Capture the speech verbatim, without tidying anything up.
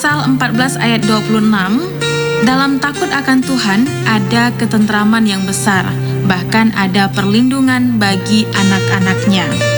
Amsal empat belas ayat dua puluh enam, dalam takut akan Tuhan ada ketentraman yang besar, bahkan ada perlindungan bagi anak-anaknya.